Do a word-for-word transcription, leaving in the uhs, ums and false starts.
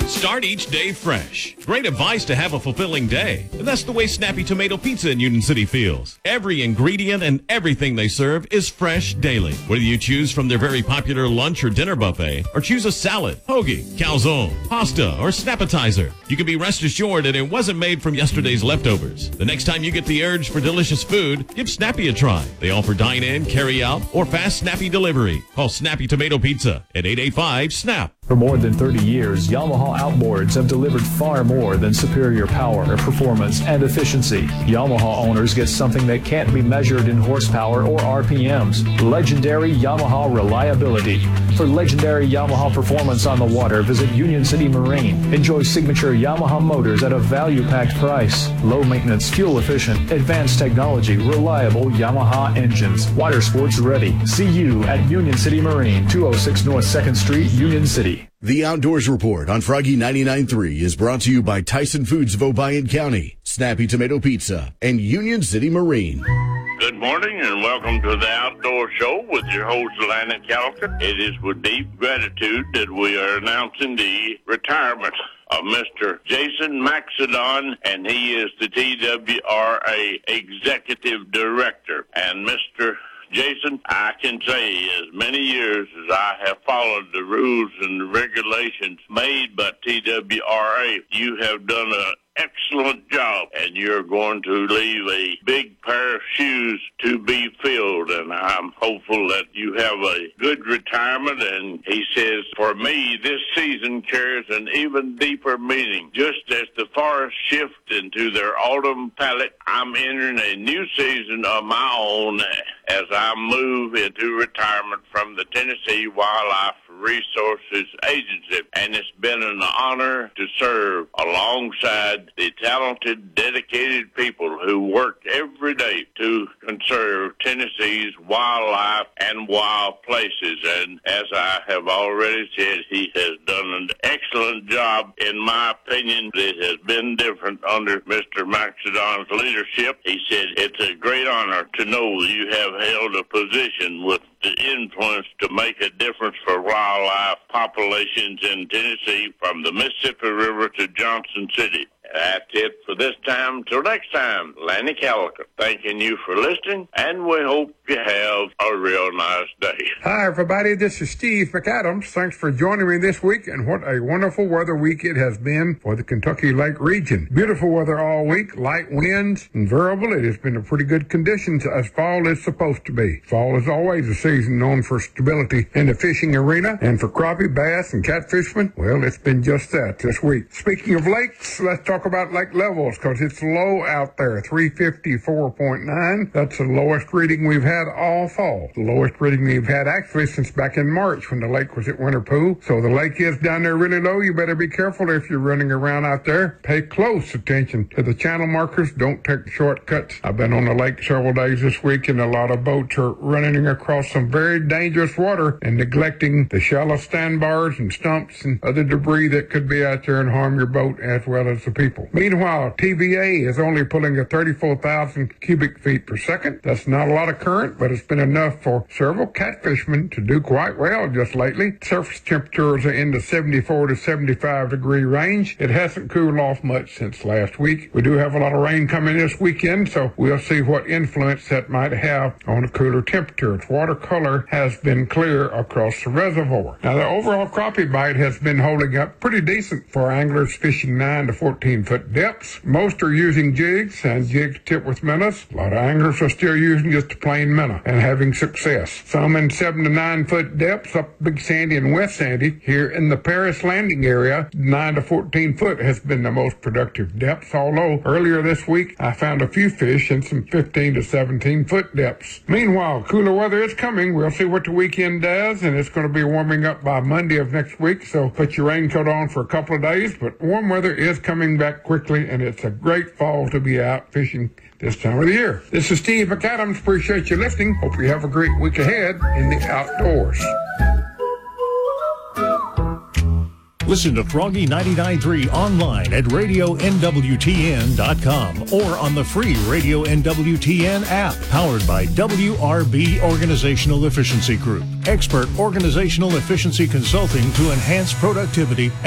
Start each day fresh. Great advice to have a fulfilling day. And that's the way Snappy Tomato Pizza in Union City feels. Every ingredient and everything they serve is fresh daily. Whether you choose from their very popular lunch or dinner buffet, or choose a salad, hoagie, calzone, pasta, or snappetizer, you can be rest assured that it wasn't made from yesterday's leftovers. The next time you get the urge for delicious food, give Snappy a try. They offer dine-in, carry-out, or fast Snappy delivery. Call Snappy Tomato Pizza at eight eight five, SNAP. For more than thirty years, Yamaha outboards have delivered far more than superior power, performance, and efficiency. Yamaha owners get something that can't be measured in horsepower or R P Ms. Legendary Yamaha reliability. For legendary Yamaha performance on the water, visit Union City Marine. Enjoy signature Yamaha motors at a value-packed price. Low maintenance, fuel efficient, advanced technology, reliable Yamaha engines. Water sports ready. See you at Union City Marine, two oh six North second Street, Union City. The Outdoors Report on Froggy ninety-nine point three is brought to you by Tyson Foods of Obion County, Snappy Tomato Pizza, and Union City Marine. Good morning and welcome to the Outdoor Show with your host, Lanny Calica. It is with deep gratitude that we are announcing the retirement of Mister Jason Maxedon, and he is the T W R A Executive Director. And Mister Jason, I can say as many years as I have followed the rules and the regulations made by T W R A, you have done an excellent job, and you're going to leave a big pair of shoes to be filled, and I'm hopeful that you have a good retirement. And he says, for me, this season carries an even deeper meaning. Just as the forests shift into their autumn palette, I'm entering a new season of my own as I move into retirement from the Tennessee Wildlife Resources Agency, and it's been an honor to serve alongside the talented, dedicated people who work every day to conserve Tennessee's wildlife and wild places. And as I have already said, he has done an excellent job. In my opinion, it has been different under Mister Maxedon's leadership. He said, it's a great honor to know you have held a position with the influence to make a difference for wildlife populations in Tennessee from the Mississippi River to Johnson City. That's it for this time. Till next time, Lanny Calica, thanking you for listening, and we hope you have a real nice day. Hi, everybody. This is Steve McAdams. Thanks for joining me this week, and what a wonderful weather week it has been for the Kentucky Lake region. Beautiful weather all week, light winds, and variable. It has been a pretty good conditions as fall is supposed to be. Fall is always a season known for stability in the fishing arena, and for crappie, bass, and catfishermen, well, it's been just that this week. Speaking of lakes, let's talk about lake levels, because it's low out there, three fifty-four point nine. That's the lowest reading we've had all fall. The lowest reading we've had actually since back in March when the lake was at Winter Pool. So the lake is down there really low. You better be careful if you're running around out there. Pay close attention to the channel markers. Don't take shortcuts. I've been on the lake several days this week, and a lot of boats are running across some very dangerous water and neglecting the shallow sandbars and stumps and other debris that could be out there and harm your boat as well as the people. Meanwhile, T V A is only pulling at thirty-four thousand cubic feet per second. That's not a lot of current, but it's been enough for several catfishermen to do quite well just lately. Surface temperatures are in the seventy-four to seventy-five degree range. It hasn't cooled off much since last week. We do have a lot of rain coming this weekend, so we'll see what influence that might have on the cooler temperatures. Water color has been clear across the reservoir. Now, the overall crappie bite has been holding up pretty decent for anglers fishing nine to fourteen foot depths. Most are using jigs and jigs tipped with minnows. A lot of anglers are still using just a plain minnow and having success. Some in seven to nine foot depths up Big Sandy and West Sandy. Here in the Paris Landing area, nine to fourteen foot has been the most productive depths, although earlier this week I found a few fish in some fifteen to seventeen foot depths. Meanwhile, cooler weather is coming. We'll see what the weekend does, and it's going to be warming up by Monday of next week, so put your raincoat on for a couple of days, but warm weather is coming back quickly, and it's a great fall to be out fishing this time of the year. This is Steve McAdams. Appreciate you listening. Hope you have a great week ahead in the outdoors. Listen to Froggy ninety-nine point three online at radio N W T N dot com or on the free Radio N W T N app, powered by W R B Organizational Efficiency Group. Expert organizational efficiency consulting to enhance productivity